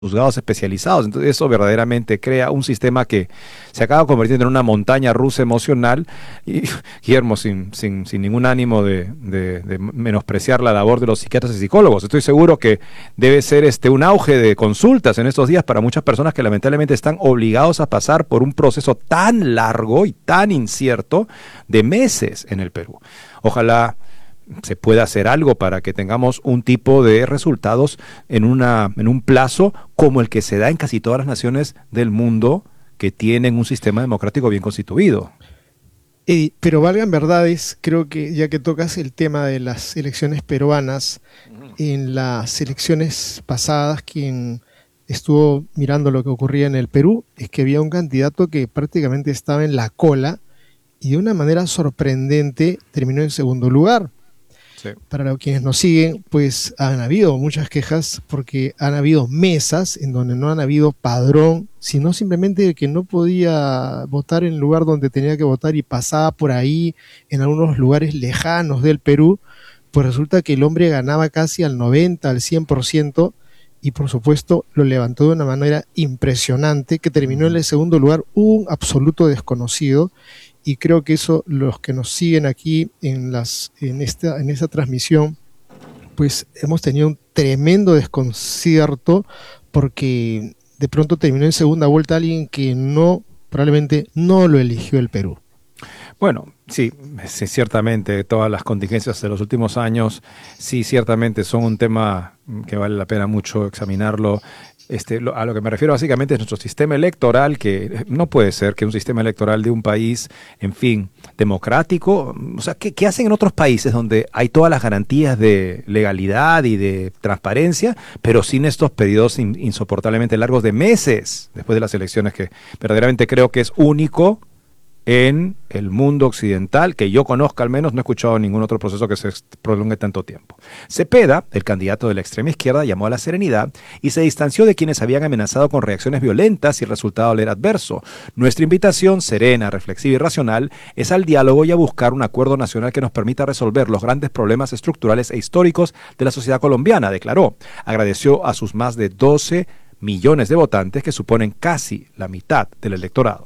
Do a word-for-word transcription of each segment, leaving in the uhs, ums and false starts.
juzgados especializados. Entonces eso verdaderamente crea un sistema que se acaba convirtiendo en una montaña rusa emocional. Y Guillermo, sin, sin, sin ningún ánimo de, de, de menospreciar la labor de los psiquiatras y psicólogos, estoy seguro que debe ser este un auge de consultas en estos días para muchas personas que lamentablemente están obligados a pasar por un proceso tan largo y tan incierto de meses en el Perú. Ojalá se pueda hacer algo para que tengamos un tipo de resultados en, una, en un plazo como el que se da en casi todas las naciones del mundo que tienen un sistema democrático bien constituido. Eh, pero valgan verdades, creo que ya que tocas el tema de las elecciones peruanas, en las elecciones pasadas quien estuvo mirando lo que ocurría en el Perú es que había un candidato que prácticamente estaba en la cola y de una manera sorprendente terminó en segundo lugar. Sí. Para los quienes nos siguen, pues han habido muchas quejas porque han habido mesas en donde no han habido padrón, sino simplemente que no podía votar en el lugar donde tenía que votar y pasaba por ahí en algunos lugares lejanos del Perú, pues resulta que el hombre ganaba casi al noventa, al cien por ciento y por supuesto lo levantó de una manera impresionante que terminó en el segundo lugar un absoluto desconocido. Y creo que eso, los que nos siguen aquí en, las, en, esta, en esta transmisión, pues hemos tenido un tremendo desconcierto porque de pronto terminó en segunda vuelta alguien que no, probablemente no lo eligió el Perú. Bueno, sí, sí, ciertamente todas las contingencias de los últimos años, sí, ciertamente son un tema que vale la pena mucho examinarlo. Este, lo, a lo que me refiero básicamente es nuestro sistema electoral, que no puede ser que un sistema electoral de un país, en fin, democrático, o sea, ¿qué, qué hacen en otros países donde hay todas las garantías de legalidad y de transparencia, pero sin estos periodos in, insoportablemente largos de meses después de las elecciones, que verdaderamente creo que es único en el mundo occidental, que yo conozca al menos, no he escuchado ningún otro proceso que se prolongue tanto tiempo. Cepeda, el candidato de la extrema izquierda, llamó a la serenidad y se distanció de quienes habían amenazado con reacciones violentas si el resultado le era adverso. Nuestra invitación, serena, reflexiva y racional, es al diálogo y a buscar un acuerdo nacional que nos permita resolver los grandes problemas estructurales e históricos de la sociedad colombiana, declaró. Agradeció a sus más de doce millones de votantes, que suponen casi la mitad del electorado.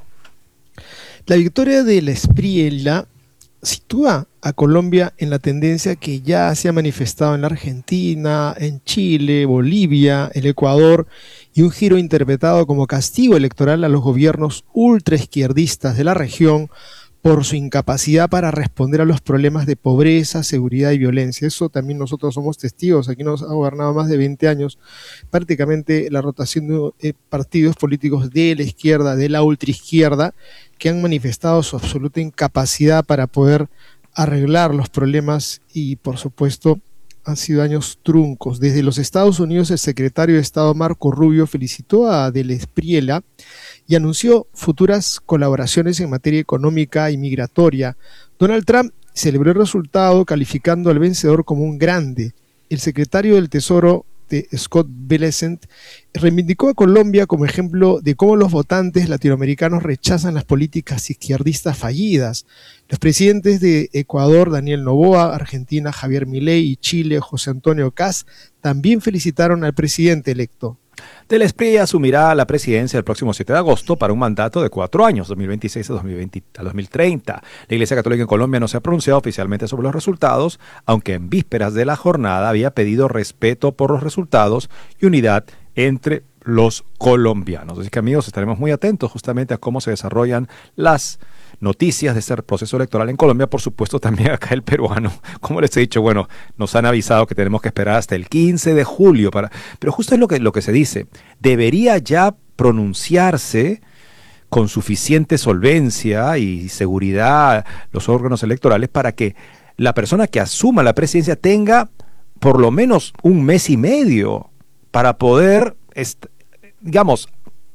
La victoria del Espriella sitúa a Colombia en la tendencia que ya se ha manifestado en la Argentina, en Chile, Bolivia, el Ecuador, y un giro interpretado como castigo electoral a los gobiernos ultraizquierdistas de la región por su incapacidad para responder a los problemas de pobreza, seguridad y violencia. Eso también nosotros somos testigos. Aquí nos ha gobernado más de veinte años prácticamente la rotación de partidos políticos de la izquierda, de la ultraizquierda, que han manifestado su absoluta incapacidad para poder arreglar los problemas y, por supuesto, han sido años truncos. Desde los Estados Unidos, el secretario de Estado Marco Rubio felicitó a Del Espriella y anunció futuras colaboraciones en materia económica y migratoria. Donald Trump celebró el resultado calificando al vencedor como un grande. El secretario del Tesoro, de Scott Bessent, reivindicó a Colombia como ejemplo de cómo los votantes latinoamericanos rechazan las políticas izquierdistas fallidas. Los presidentes de Ecuador, Daniel Noboa, Argentina, Javier Milei, y Chile, José Antonio Kast, también felicitaron al presidente electo. Del Espriella asumirá la presidencia el próximo siete de agosto para un mandato de cuatro años, dos mil veintiséis a dos mil veinte, a dos mil treinta. La Iglesia Católica en Colombia no se ha pronunciado oficialmente sobre los resultados, aunque en vísperas de la jornada había pedido respeto por los resultados y unidad entre los colombianos. Así que, amigos, estaremos muy atentos justamente a cómo se desarrollan las noticias de este proceso electoral en Colombia. Por supuesto, también acá el peruano. Como les he dicho, bueno, nos han avisado que tenemos que esperar hasta el quince de julio para, pero justo es lo que, lo que se dice. Debería ya pronunciarse con suficiente solvencia y seguridad los órganos electorales para que la persona que asuma la presidencia tenga por lo menos un mes y medio para poder, digamos,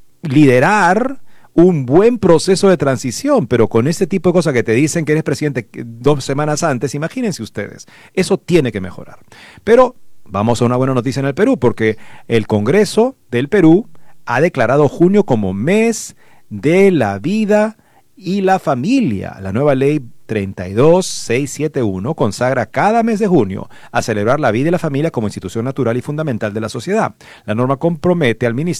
liderar un buen proceso de transición. Pero con este tipo de cosas que te dicen que eres presidente dos semanas antes, imagínense ustedes, eso tiene que mejorar. Pero vamos a una buena noticia en el Perú, porque el Congreso del Perú ha declarado junio como mes de la vida y la familia. La nueva ley treinta y dos mil seiscientos setenta y uno consagra cada mes de junio a celebrar la vida y la familia como institución natural y fundamental de la sociedad. La norma compromete al Ministerio